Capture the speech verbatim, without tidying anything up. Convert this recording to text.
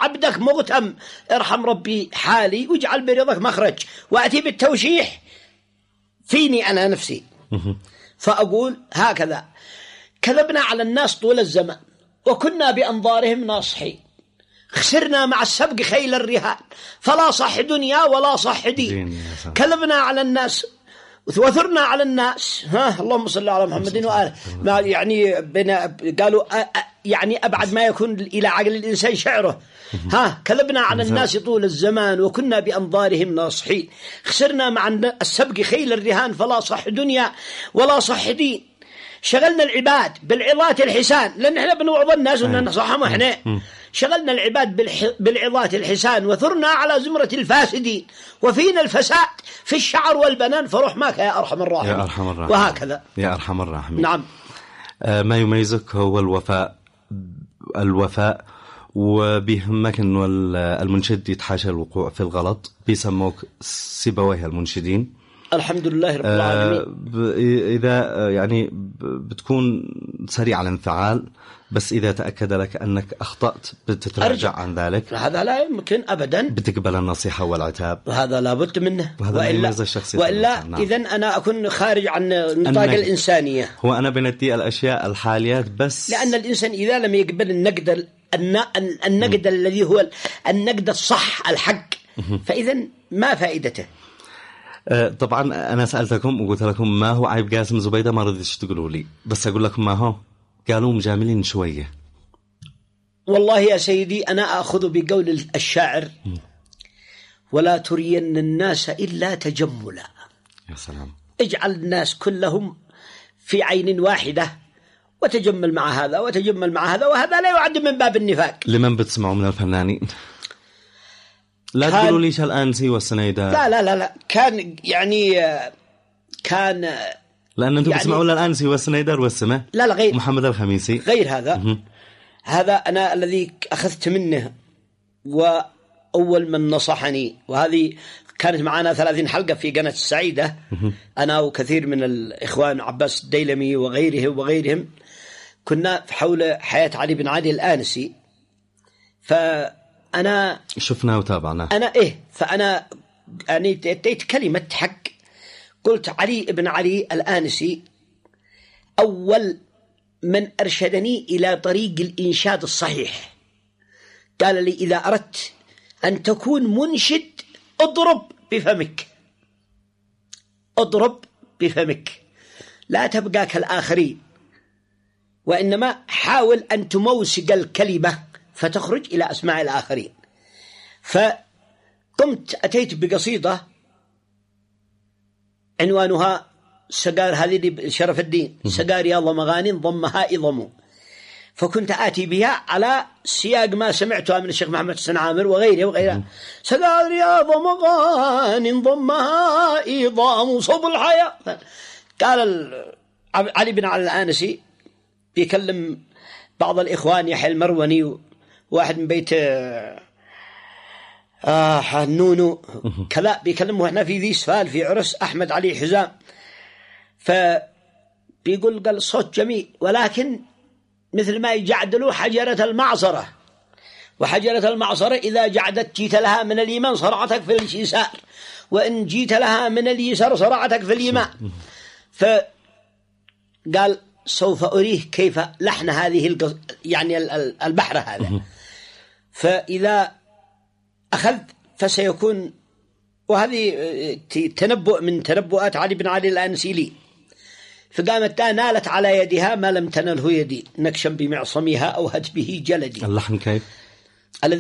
عبدك مغتم، ارحم ربي حالي واجعل برضاك مخرج، وأتي بالتوشيح فيني أنا نفسي. فأقول هكذا: كذبنا على الناس طول الزمان وكنا بأنظارهم ناصحين، خسرنا مع السبق خيل الرهان فلا صح دنيا ولا صح دين. كذبنا على الناس وثرنا على الناس، ها اللهم صل على محمد وآله. ما يعني بنا قالوا يعني أبعد ما يكون إلى عقل الإنسان شعره. ها كذبنا على الناس طول الزمان وكنا بأنظارهم ناصحين، خسرنا مع السبق خيل الرهان فلا صح دنيا ولا صح دين. شغلنا العباد بالعظات الحسان، لأن احنا بنوعظ الناس وننصحهم احنا. شغلنا العباد بالعظات الحسان وثرنا على زمرة الفاسدين، وفينا الفساد في الشعر والبنان، فروح ماك يا أرحم الراحمين. يا أرحم الراحمين. وهكذا يا أرحم الراحمين. نعم. آه ما يميزك هو الوفاء، الوفاء وبيهمك أنه المنشد يتحاشى الوقوع في الغلط، بيسموك سيبويه المنشدين. الحمد لله رب العالمين. آه إذا يعني بتكون سريع الانفعال، بس إذا تأكد لك أنك أخطأت بتتراجع عن ذلك. هذا لا يمكن أبدا. بتقبل النصيحة والعتاب، وهذا لابد منه. وإلا, وإلا إذن أنا أكون خارج عن نطاق الإنسانية. هو أنا بندي الأشياء الحاليات بس، لأن الإنسان إذا لم يقبل النقد النقد الذي هو النقد الصح الحق، فإذن ما فائدته. طبعا أنا سألتكم وقلت لكم ما هو عيب قاسم زبيدة، ما رضيتش تقولوا لي، بس أقول لكم ما هو. قالوا مجاملين شوية. والله يا سيدي أنا أخذ بقول الشاعر: ولا ترين الناس إلا تجملا. يا سلام. اجعل الناس كلهم في عين واحدة وتجمل مع هذا وتجمل مع هذا، وهذا لا يعد من باب النفاق. لمن بتسمعوا من الفنانين؟ لا تقولوا ليش الآنسي والسنيدة. لا لا لا لا كان يعني كان لأن أنتم يعني بتسمعوا للآنسي والسنيدر والسماء. لا لا غير محمد الخميسي غير هذا. م- هذا أنا الذي أخذت منه، وأول من نصحني، وهذه كانت معنا ثلاثين حلقة في قناة السعيدة، م- أنا وكثير من الإخوان عباس الديلمي وغيره وغيرهم، كنا حول حياة علي بن علي الآنسي. فأنا شفنا وتابعنا. أنا إيه فأنا يعني تيت كلمة حق، قلت علي بن علي الآنسي أول من أرشدني إلى طريق الإنشاد الصحيح. قال لي: إذا أردت أن تكون منشد اضرب بفمك، اضرب بفمك، لا تبقى كالآخرين، وإنما حاول أن تموسق الكلمة فتخرج إلى أسماع الآخرين. فقمت أتيت بقصيدة عنوانها سقار هذه شرف الدين، سقار يا ضمغان ضمها إضمو. فكنت آتي بها على سياق ما سمعتها من الشيخ محمد حسن عامر وغيره وغيره. سقار يا ضمغان ضمها إضمو صوب الحياة. قال علي بن علي الآنسي بيكلم بعض الإخوان، يحيى المروني واحد من بيت آه حنونو كذا، بيكلمه احنا في ذي سفال في عرس أحمد علي حزام. فبيقول قال صوت جميل، ولكن مثل ما يجعدلوا حجرة المعصرة، وحجرة المعصرة إذا جعدت جيت لها من اليمين صرعتك في اليسار، وإن جيت لها من اليسار صرعتك في اليمين. فقال سوف أريه كيف لحن هذه القص... يعني البحر هذا. فإذا أخذ فسيكون، وهذه تنبؤ من تنبؤات علي بن علي الآنسي لي. فقامت نالت على يدها ما لم تنله يدي، نكشا بمعصمها أوهت به جلدي. اللحن كيف؟